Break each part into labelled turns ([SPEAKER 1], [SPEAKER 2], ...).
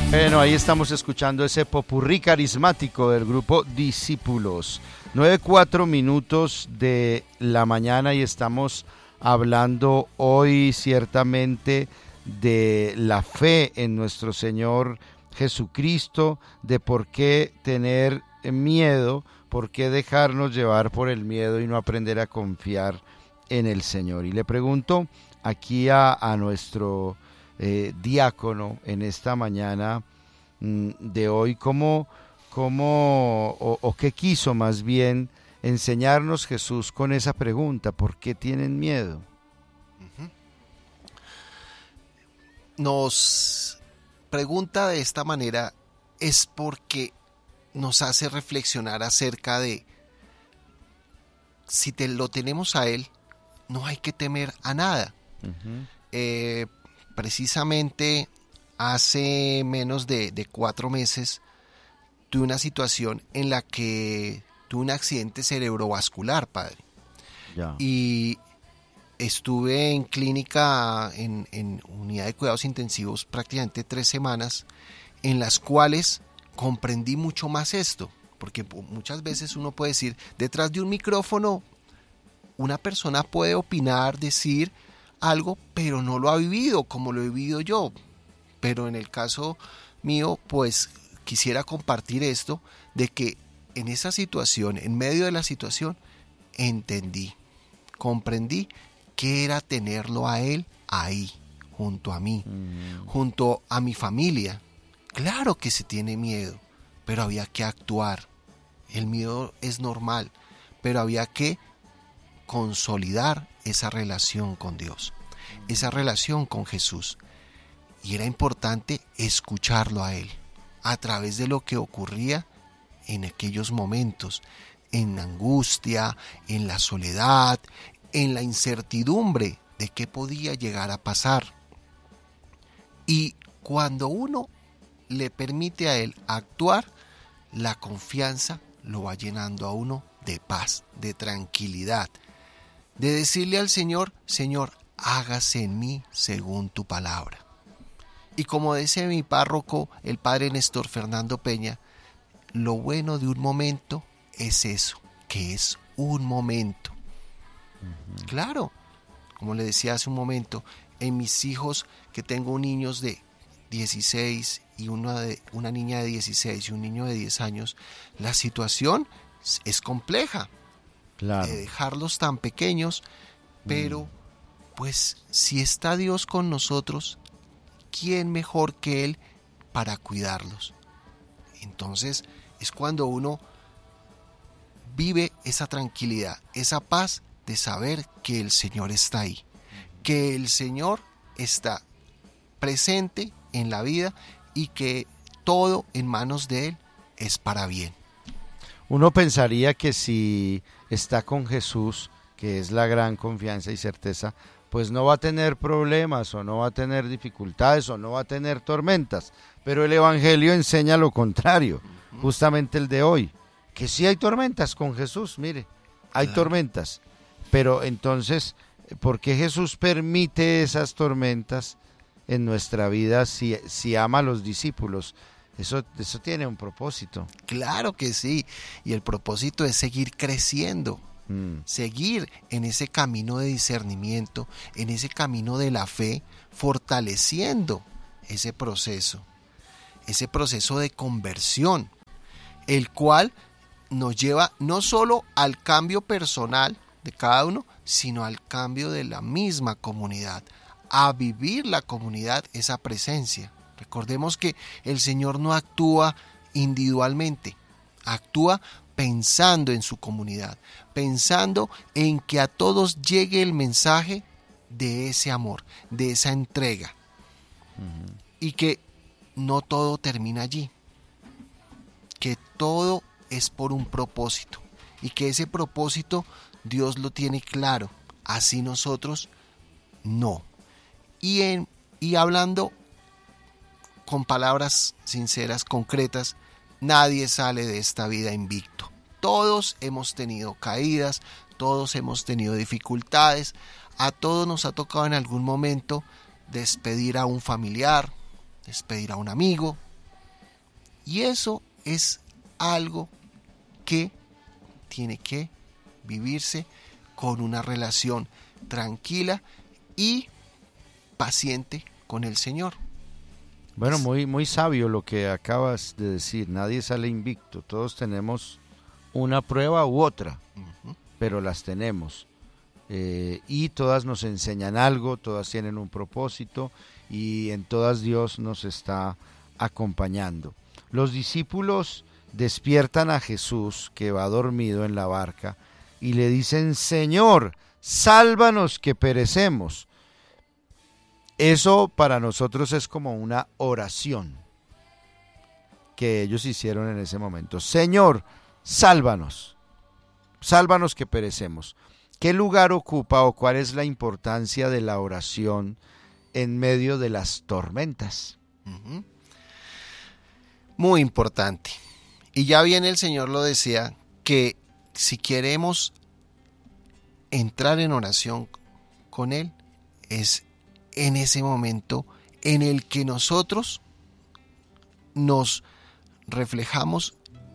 [SPEAKER 1] Bueno, ahí estamos escuchando ese popurrí carismático del grupo Discípulos. 9:04 de la mañana y estamos hablando hoy ciertamente de la fe en nuestro Señor Jesucristo, de por qué tener miedo, por qué dejarnos llevar por el miedo y no aprender a confiar en el Señor. Y le pregunto aquí a nuestro diácono en esta mañana de hoy, ¿cómo o qué quiso más bien enseñarnos Jesús con esa pregunta? ¿Por qué tienen miedo?
[SPEAKER 2] Nos pregunta de esta manera es porque nos hace reflexionar acerca de si lo tenemos a Él, no hay que temer a nada. Precisamente hace menos de 4 meses tuve una situación en la que tuve un accidente cerebrovascular, padre.
[SPEAKER 1] Ya.
[SPEAKER 2] Y estuve en clínica, en unidad de cuidados intensivos prácticamente 3 semanas, en las cuales comprendí mucho más esto, porque muchas veces uno puede decir, detrás de un micrófono, una persona puede opinar, decir algo, pero no lo ha vivido como lo he vivido yo. Pero en el caso mío, pues quisiera compartir esto, de que en esa situación, en medio de la situación, comprendí que era tenerlo a Él ahí, junto a mí, junto a mi familia. Claro que se tiene miedo, pero había que actuar. El miedo es normal, pero había que consolidar esa relación con Dios, esa relación con Jesús. Y era importante escucharlo a Él, a través de lo que ocurría en aquellos momentos, en la angustia, en la soledad, en la incertidumbre de qué podía llegar a pasar. Y cuando uno le permite a Él actuar, la confianza lo va llenando a uno de paz, de tranquilidad, de decirle al Señor, Señor, hágase en mí según tu palabra. Y como dice mi párroco, el padre Néstor Fernando Peña, lo bueno de un momento es eso, que es un momento. Claro, como le decía hace un momento, en mis hijos, que tengo niños de 16 y una niña de 16 y un niño de 10 años, la situación es compleja.
[SPEAKER 1] Claro.
[SPEAKER 2] De dejarlos tan pequeños, pero pues si está Dios con nosotros, ¿quién mejor que Él para cuidarlos? Entonces es cuando uno vive esa tranquilidad, esa paz de saber que el Señor está ahí, que el Señor está presente en la vida y que todo en manos de Él es para bien.
[SPEAKER 1] Uno pensaría que si está con Jesús, que es la gran confianza y certeza, pues no va a tener problemas o no va a tener dificultades o no va a tener tormentas. Pero el Evangelio enseña lo contrario, justamente el de hoy, que sí hay tormentas con Jesús, mire, hay tormentas. Pero entonces, ¿por qué Jesús permite esas tormentas en nuestra vida si ama a los discípulos? Eso tiene un propósito.
[SPEAKER 2] Claro que sí, y el propósito es seguir creciendo. Seguir en ese camino de discernimiento, en ese camino de la fe, fortaleciendo ese proceso de conversión, el cual nos lleva no solo al cambio personal de cada uno, sino al cambio de la misma comunidad, a vivir la comunidad, esa presencia. Recordemos que el Señor no actúa individualmente, actúa pensando en su comunidad, pensando en que a todos llegue el mensaje de ese amor, de esa entrega. Y que no todo termina allí, que todo es por un propósito y que ese propósito Dios lo tiene claro, así nosotros no. Y hablando con palabras sinceras, concretas, nadie sale de esta vida invicto. Todos hemos tenido caídas, todos hemos tenido dificultades, a todos nos ha tocado en algún momento despedir a un familiar, despedir a un amigo, Y eso es algo que tiene que vivirse con una relación tranquila y paciente con el Señor.
[SPEAKER 1] Bueno, muy, muy sabio lo que acabas de decir. Nadie sale invicto. Todos tenemos una prueba u otra, pero las tenemos. Y todas nos enseñan algo, todas tienen un propósito y en todas Dios nos está acompañando. Los discípulos despiertan a Jesús, que va dormido en la barca, y le dicen: Señor, sálvanos que perecemos. Eso para nosotros es como una oración que ellos hicieron en ese momento. Señor, sálvanos, sálvanos que perecemos. ¿Qué lugar ocupa o cuál es la importancia de la oración en medio de las tormentas?
[SPEAKER 2] Muy importante. Y ya bien el Señor lo decía, que si queremos entrar en oración con Él, es en ese momento en el que nosotros nos reflejamos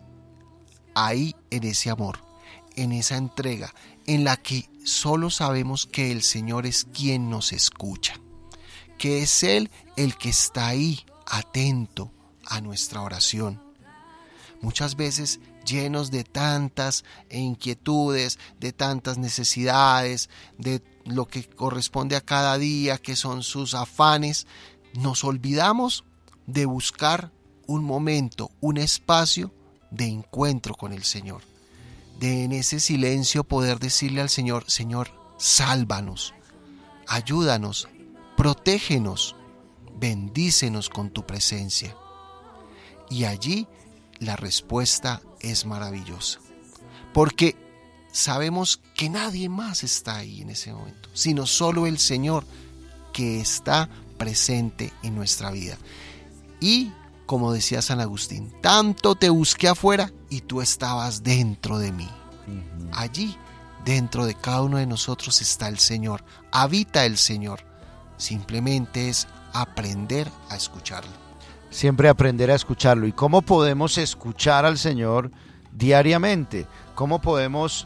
[SPEAKER 2] ahí en ese amor, en esa entrega, en la que solo sabemos que el Señor es quien nos escucha, que es Él el que está ahí, atento a nuestra oración. Muchas veces llenos de tantas inquietudes, de tantas necesidades, de lo que corresponde a cada día, que son sus afanes, nos olvidamos de buscar un momento, un espacio de encuentro con el Señor. De en ese silencio poder decirle al Señor: Señor, sálvanos, ayúdanos, protégenos, bendícenos con tu presencia. Y allí la respuesta es maravillosa, porque sabemos que nadie más está ahí en ese momento, sino solo el Señor, que está presente en nuestra vida. Y como decía San Agustín, tanto te busqué afuera y tú estabas dentro de mí. Allí, dentro de cada uno de nosotros está el Señor, habita el Señor. Simplemente es aprender a escucharlo.
[SPEAKER 1] Siempre aprender a escucharlo. ¿Y cómo podemos escuchar al Señor diariamente? ¿Cómo podemos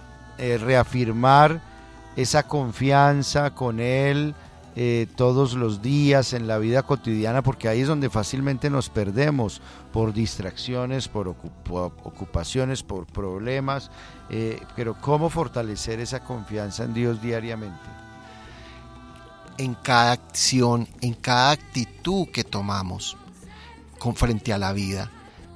[SPEAKER 1] reafirmar esa confianza con Él todos los días en la vida cotidiana? Porque ahí es donde fácilmente nos perdemos por distracciones, por ocupaciones, por problemas. Pero ¿cómo fortalecer esa confianza en Dios diariamente?
[SPEAKER 2] En cada acción, en cada actitud que tomamos frente a la vida.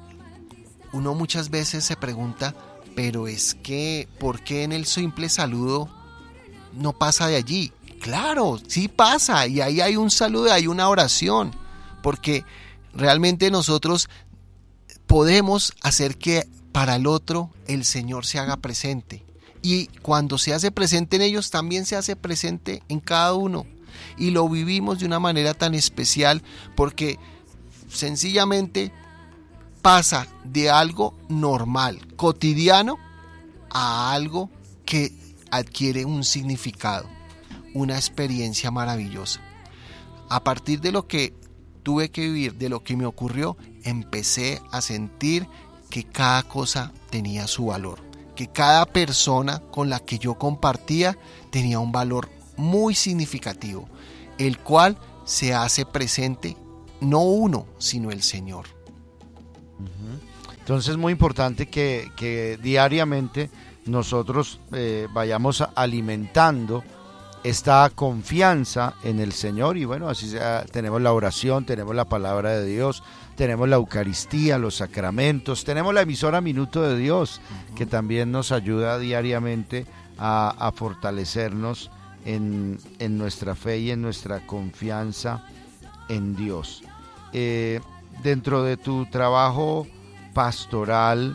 [SPEAKER 2] Uno muchas veces se pregunta, pero es que, ¿por qué en el simple saludo no pasa de allí? Claro, sí pasa, y ahí hay un saludo, hay una oración, porque realmente nosotros podemos hacer que para el otro el Señor se haga presente. Y cuando se hace presente en ellos, también se hace presente en cada uno. Y lo vivimos de una manera tan especial, porque sencillamente pasa de algo normal, cotidiano, a algo que adquiere un significado, una experiencia maravillosa. A partir de lo que tuve que vivir, de lo que me ocurrió, empecé a sentir que cada cosa tenía su valor, que cada persona con la que yo compartía tenía un valor muy significativo, el cual se hace presente no uno, sino el Señor.
[SPEAKER 1] Entonces es muy importante que diariamente nosotros vayamos alimentando esta confianza en el Señor, y bueno, así sea, tenemos la oración, tenemos la palabra de Dios, tenemos la Eucaristía, los sacramentos, tenemos la emisora Minuto de Dios, que también nos ayuda diariamente a fortalecernos en nuestra fe y en nuestra confianza en Dios. Dentro de tu trabajo pastoral,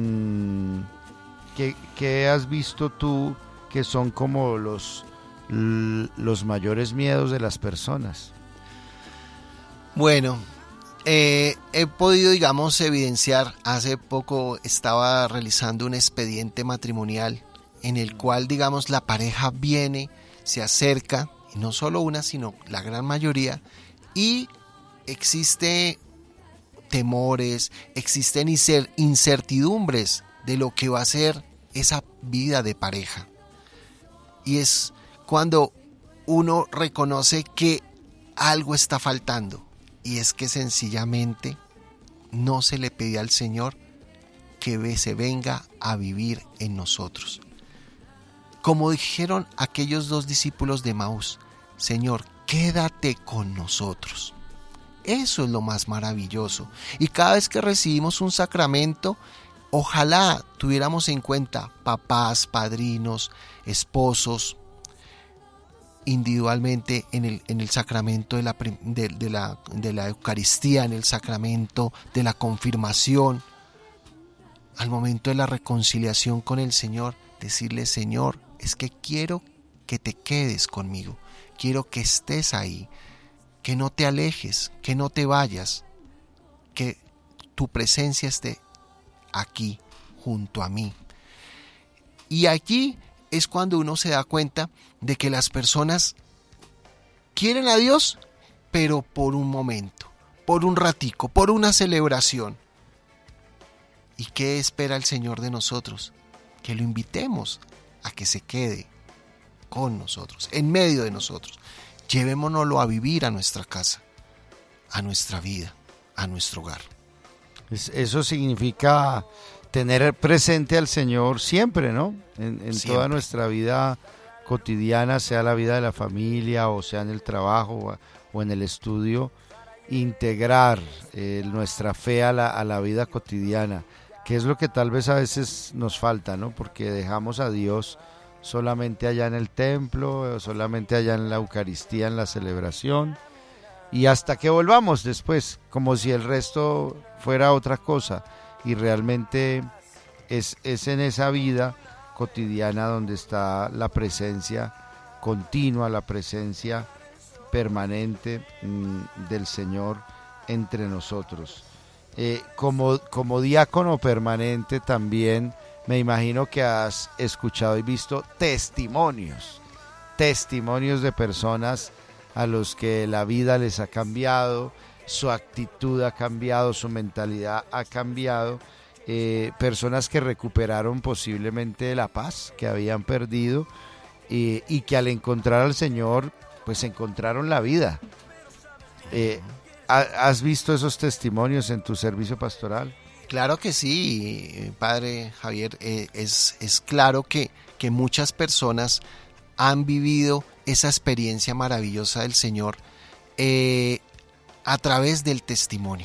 [SPEAKER 1] ¿qué has visto tú que son como los mayores miedos de las personas?
[SPEAKER 2] Bueno, he podido, digamos, evidenciar. Hace poco estaba realizando un expediente matrimonial en el cual, digamos, la pareja viene, se acerca, y no solo una, sino la gran mayoría, y existe temores, existen incertidumbres de lo que va a ser esa vida de pareja. Y es cuando uno reconoce que algo está faltando, y es que sencillamente no se le pide al Señor que se venga a vivir en nosotros. Como dijeron aquellos 2 discípulos de Emaús, Señor, quédate con nosotros. Eso es lo más maravilloso. Y cada vez que recibimos un sacramento, ojalá tuviéramos en cuenta papás, padrinos, esposos, individualmente en el sacramento de la Eucaristía, en el sacramento de la confirmación, al momento de la reconciliación con el Señor, decirle, Señor, es que quiero que te quedes conmigo, quiero que estés ahí, que no te alejes, que no te vayas, que tu presencia esté aquí, junto a mí. Y allí es cuando uno se da cuenta de que las personas quieren a Dios, pero por un momento, por un ratico, por una celebración. ¿Y qué espera el Señor de nosotros? Que lo invitemos a que se quede con nosotros, en medio de nosotros. Llevémonoslo a vivir a nuestra casa, a nuestra vida, a nuestro hogar.
[SPEAKER 1] Eso significa tener presente al Señor siempre, ¿no? En
[SPEAKER 2] Siempre.
[SPEAKER 1] Toda nuestra vida cotidiana, sea la vida de la familia o sea en el trabajo o en el estudio, integrar nuestra fe a la vida cotidiana, que es lo que tal vez a veces nos falta, ¿no? Porque dejamos a Dios solamente allá en el templo, solamente allá en la Eucaristía, en la celebración, y hasta que volvamos después, como si el resto fuera otra cosa, y realmente es en esa vida cotidiana donde está la presencia continua, la presencia permanente del Señor entre nosotros. Como diácono permanente también me imagino que has escuchado y visto testimonios de personas a los que la vida les ha cambiado, su actitud ha cambiado, su mentalidad ha cambiado, personas que recuperaron posiblemente la paz que habían perdido y que al encontrar al Señor pues encontraron la vida. ¿Has visto esos testimonios en tu servicio pastoral?
[SPEAKER 2] Claro que sí, Padre Javier, es claro que muchas personas han vivido esa experiencia maravillosa del Señor a través del testimonio.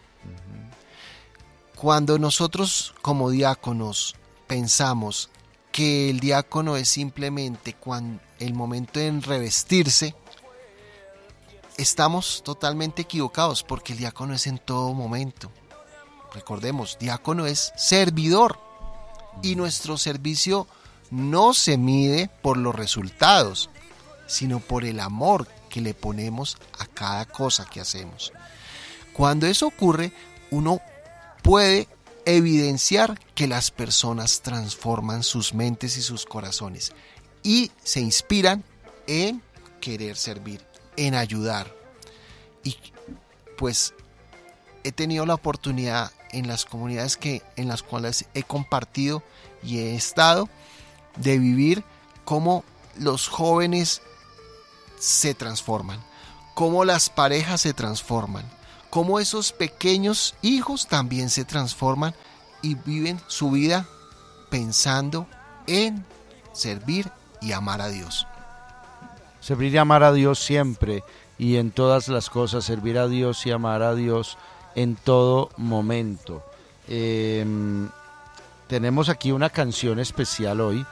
[SPEAKER 2] Cuando nosotros como diáconos pensamos que el diácono es simplemente el momento de revestirse, estamos totalmente equivocados, porque el diácono es en todo momento. Recordemos, diácono es servidor, y nuestro servicio no se mide por los resultados, sino por el amor que le ponemos a cada cosa que hacemos. Cuando eso ocurre, uno puede evidenciar que las personas transforman sus mentes y sus corazones y se inspiran en querer servir, en ayudar. Y pues he tenido la oportunidad en las comunidades en las cuales he compartido y he estado, de vivir cómo los jóvenes se transforman, cómo las parejas se transforman, cómo esos pequeños hijos también se transforman y viven su vida pensando en servir y amar a Dios.
[SPEAKER 1] Servir y amar a Dios siempre y en todas las cosas, servir a Dios y amar a Dios en todo momento. Tenemos aquí una canción especial hoy.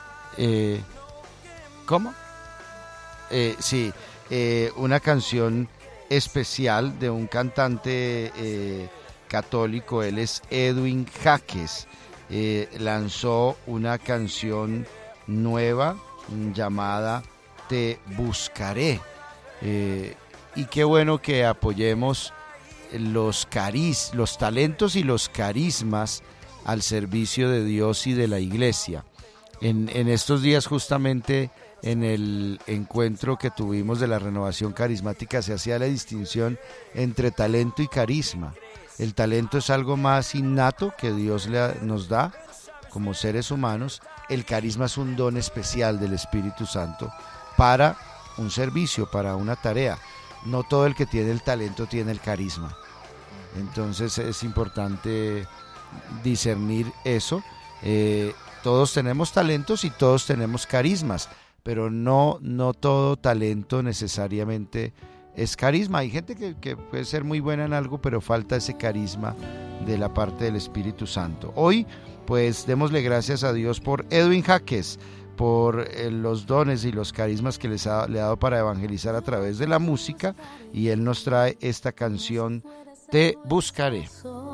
[SPEAKER 1] ¿Cómo? Sí, una canción especial de un cantante católico. Él es Edwin Jaques. Lanzó una canción nueva llamada Te Buscaré. Y qué bueno que apoyemos los talentos y los carismas al servicio de Dios y de la Iglesia. En estos días, justamente en el encuentro que tuvimos de la renovación carismática, se hacía la distinción entre talento y carisma. El talento es algo más innato que Dios nos da como seres humanos. El carisma es un don especial del Espíritu Santo para un servicio, para una tarea. No todo el que tiene el talento tiene el carisma. Entonces es importante discernir eso. Todos tenemos talentos y todos tenemos carismas, pero no todo talento necesariamente es carisma. Hay gente que puede ser muy buena en algo, pero falta ese carisma de la parte del Espíritu Santo. Hoy, pues, démosle gracias a Dios por Edwin Jaques, por los dones y los carismas que le ha dado para evangelizar a través de la música, y él nos trae esta canción, Te Buscaré.